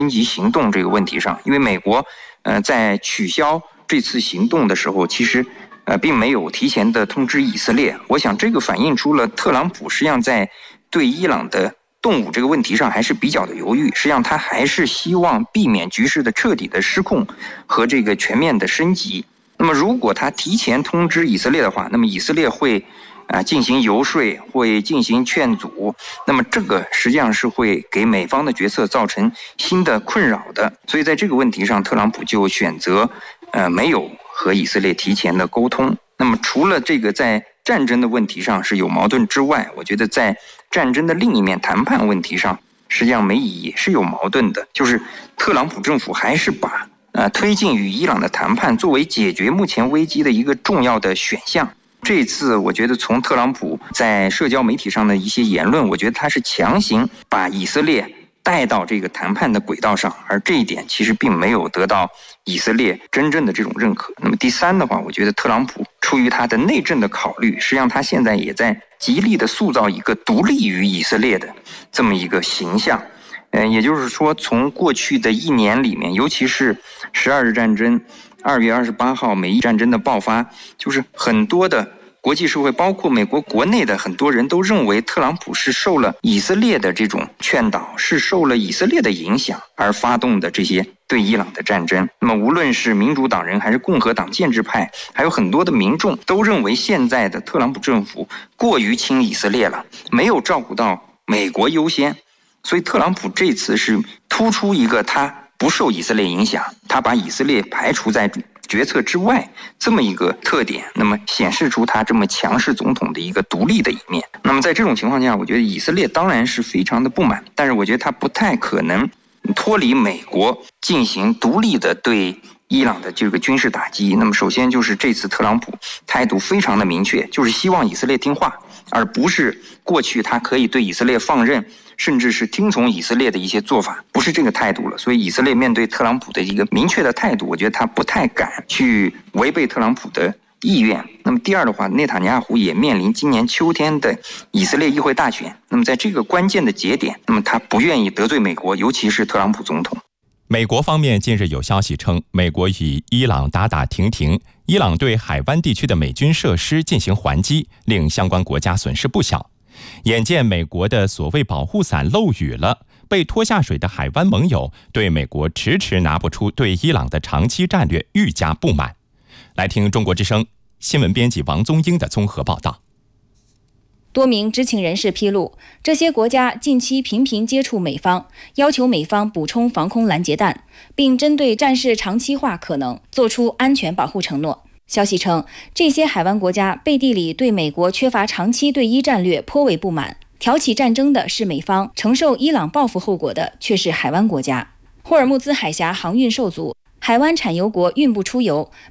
经济行动这个问题上，因为美国在取消这次行动的时候，其实并没有提前的通知以色列。我想这个反映出了特朗普实际上在对伊朗的动武这个问题上还是比较的犹豫，实际上他还是希望避免局势的彻底的失控和这个全面的升级。那么如果他提前通知以色列的话，那么以色列会进行游说，会进行劝阻，那么这个实际上是会给美方的决策造成新的困扰的。所以在这个问题上，特朗普就选择没有和以色列提前的沟通。那么除了这个在战争的问题上是有矛盾之外，我觉得在战争的另一面谈判问题上，实际上美以也是有矛盾的，就是特朗普政府还是把推进与伊朗的谈判作为解决目前危机的一个重要的选项。这次我觉得从特朗普在社交媒体上的一些言论，我觉得他是强行把以色列带到这个谈判的轨道上，而这一点其实并没有得到以色列真正的这种认可。那么第三的话，我觉得特朗普出于他的内政的考虑，实际上他现在也在极力的塑造一个独立于以色列的这么一个形象。也就是说，从过去的1年里面，尤其是12日战争2月28号美伊战争的爆发，就是很多的国际社会，包括美国国内的很多人都认为特朗普是受了以色列的这种劝导，是受了以色列的影响而发动的这些对伊朗的战争。那么无论是民主党人还是共和党建制派，还有很多的民众都认为现在的特朗普政府过于亲以色列了，没有照顾到美国优先。所以特朗普这次是突出一个他不受以色列影响，他把以色列排除在决策之外这么一个特点，那么显示出他这么强势总统的一个独立的一面。那么在这种情况下，我觉得以色列当然是非常的不满，但是我觉得他不太可能脱离美国进行独立的对伊朗的这个军事打击。那么首先就是这次特朗普态度非常的明确，就是希望以色列听话，而不是过去他可以对以色列放任，甚至是听从以色列的一些做法，不是这个态度了。所以以色列面对特朗普的一个明确的态度，我觉得他不太敢去违背特朗普的意愿。那么第二的话，内塔尼亚胡也面临今年秋天的以色列议会大选，那么在这个关键的节点，那么他不愿意得罪美国，尤其是特朗普总统。 美国方面近日有消息称，美国与伊朗打打停停，伊朗对海湾地区的美军设施进行还击，令相关国家损失不小。眼见美国的所谓保护伞漏雨了，被拖下水的海湾盟友对美国迟迟拿不出对伊朗的长期战略愈加不满。来听中国之声新闻编辑王宗英的综合报道。 多名知情人士披露，这些国家近期频频接触美方，要求美方补充防空拦截弹，并针对战事长期化可能做出安全保护承诺。消息称，这些海湾国家背地里对美国缺乏长期对伊战略颇为不满，挑起战争的是美方，承受伊朗报复后果的却是海湾国家。霍尔木兹海峡航运受阻，海湾产油国运不出油，